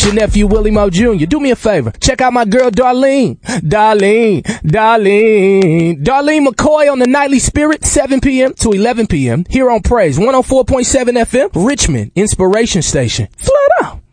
It's your nephew, Willie Mo Jr. Do me a favor. Check out my girl, Darlene McCoy on the Nightly Spirit, 7 p.m. to 11 p.m. here on Praise 104.7 FM, Richmond Inspiration Station. Flat out.